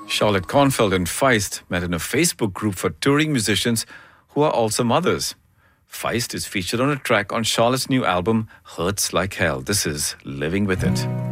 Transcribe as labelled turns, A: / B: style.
A: Charlotte Kornfeld and Feist met in a Facebook group for touring musicians who are also mothers. Feist is featured on a track on Charlotte's new album, Hurts Like Hell. This is Living With It.